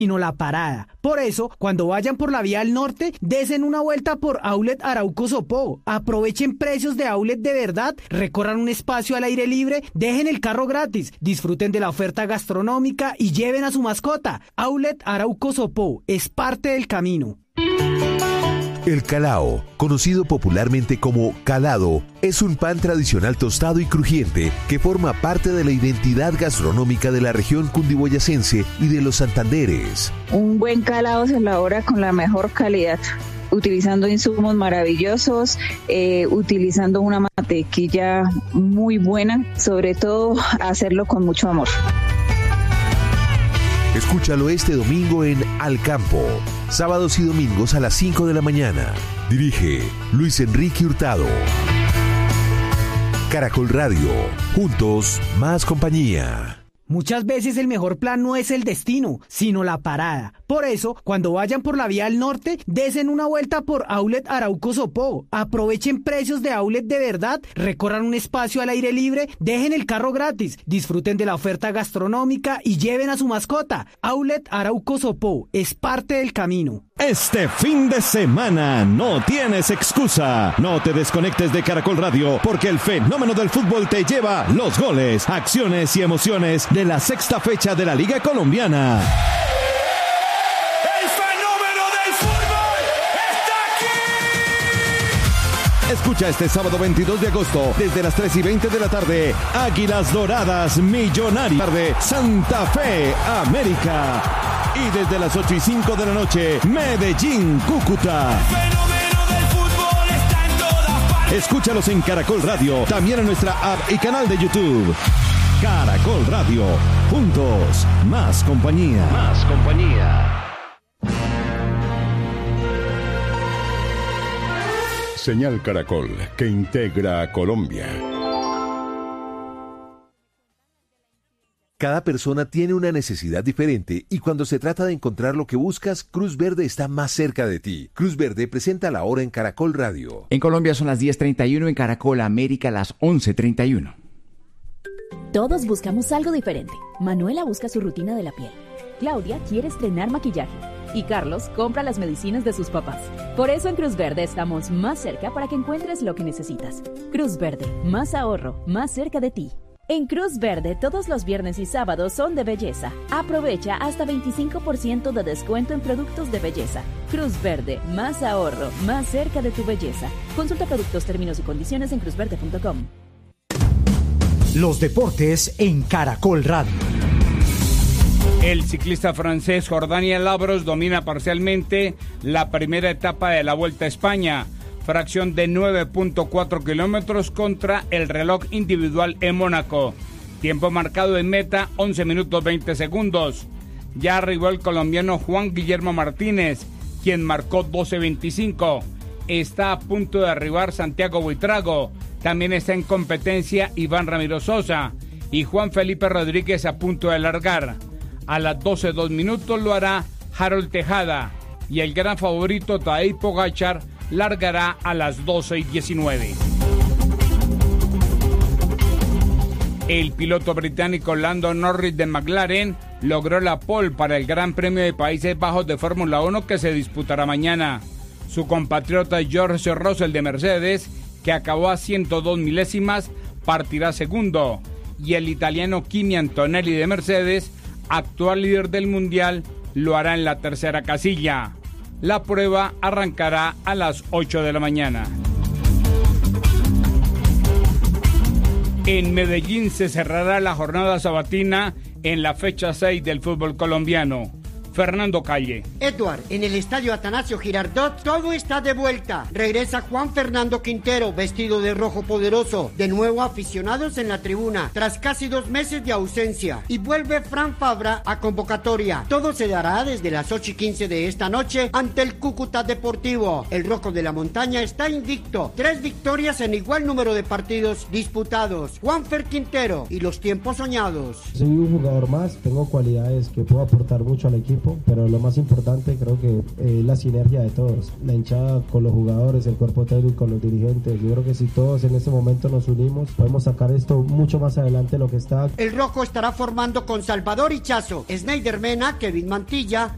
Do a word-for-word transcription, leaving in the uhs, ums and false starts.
sino la parada. Por eso, cuando vayan por la vía al norte, desen una vuelta por Outlet Arauco Sopó. Aprovechen precios de outlet de verdad, recorran un espacio al aire libre, dejen el carro gratis, disfruten de la oferta gastronómica y lleven a su mascota. Outlet Arauco Sopó es parte del camino. El calao, conocido popularmente como calado, es un pan tradicional tostado y crujiente que forma parte de la identidad gastronómica de la región cundiboyacense y de los Santanderes. Un buen calado se elabora con la mejor calidad, utilizando insumos maravillosos, eh, utilizando una mantequilla muy buena, sobre todo hacerlo con mucho amor. Escúchalo este domingo en Al Campo, sábados y domingos a las cinco de la mañana. Dirige Luis Enrique Hurtado. Caracol Radio, juntos, más compañía. Muchas veces el mejor plan no es el destino, sino la parada. Por eso, cuando vayan por la vía al norte, desen una vuelta por Outlet Arauco Sopó. Aprovechen precios de outlet de verdad, recorran un espacio al aire libre, dejen el carro gratis, disfruten de la oferta gastronómica y lleven a su mascota. Outlet Arauco Sopó es parte del camino. Este fin de semana no tienes excusa. No te desconectes de Caracol Radio porque el fenómeno del fútbol te lleva los goles, acciones y emociones de la sexta fecha de la Liga Colombiana. ¡El fenómeno del fútbol está aquí! Escucha este sábado veintidós de agosto desde las tres y veinte de la tarde Águilas Doradas Millonarias, tarde Santa Fe América. Y desde las ocho y cinco de la noche, Medellín, Cúcuta. El fenómeno del fútbol está en todas partes. Escúchalos en Caracol Radio, también en nuestra app y canal de YouTube. Caracol Radio, juntos, más compañía. Más compañía. Señal Caracol, que integra a Colombia. Cada persona tiene una necesidad diferente y cuando se trata de encontrar lo que buscas, Cruz Verde está más cerca de ti. Cruz Verde presenta la hora en Caracol Radio. En Colombia son las diez treinta y uno, en Caracol América las once treinta y uno. Todos buscamos algo diferente. Manuela busca su rutina de la piel. Claudia quiere estrenar maquillaje. Y Carlos compra las medicinas de sus papás. Por eso en Cruz Verde estamos más cerca para que encuentres lo que necesitas. Cruz Verde, más ahorro, más cerca de ti. En Cruz Verde, todos los viernes y sábados son de belleza. Aprovecha hasta veinticinco por ciento de descuento en productos de belleza. Cruz Verde, más ahorro, más cerca de tu belleza. Consulta productos, términos y condiciones en cruz verde punto com. Los deportes en Caracol Radio. El ciclista francés Jordanian Labros domina parcialmente la primera etapa de la Vuelta a España. Fracción de nueve punto cuatro kilómetros contra el reloj individual en Mónaco. Tiempo marcado en meta, once minutos veinte segundos. Ya arribó el colombiano Juan Guillermo Martínez, quien marcó doce veinticinco. Está a punto de arribar Santiago Buitrago. También está en competencia Iván Ramiro Sosa y Juan Felipe Rodríguez a punto de largar. A las doce dos minutos lo hará Harold Tejada y el gran favorito Tadej Pogačar largará a las doce y diecinueve. El piloto británico Lando Norris de McLaren logró la pole para el Gran Premio de Países Bajos de Fórmula uno que se disputará mañana. Su compatriota George Russell de Mercedes, que acabó a ciento dos milésimas, partirá segundo. Y el italiano Kimi Antonelli de Mercedes, actual líder del mundial, lo hará en la tercera casilla. La prueba arrancará a las ocho de la mañana. En Medellín se cerrará la jornada sabatina en la fecha seis del fútbol colombiano. Fernando Calle. Edward, en el estadio Atanasio Girardot, todo está de vuelta. Regresa Juan Fernando Quintero, vestido de rojo poderoso. De nuevo aficionados en la tribuna, tras casi dos meses de ausencia. Y vuelve Fran Fabra a convocatoria. Todo se dará desde las ocho y quince de esta noche ante el Cúcuta Deportivo. El Rojo de la Montaña está invicto. Tres victorias en igual número de partidos disputados. Juanfer Quintero y los tiempos soñados. Soy un jugador más, tengo cualidades que puedo aportar mucho al equipo, pero lo más importante creo que es la sinergia de todos, la hinchada con los jugadores, el cuerpo técnico con los dirigentes. Yo creo que si todos en este momento nos unimos, podemos sacar esto mucho más adelante de lo que está. El Rojo estará formando con Salvador Hichazo, Snyder Mena, Kevin Mantilla,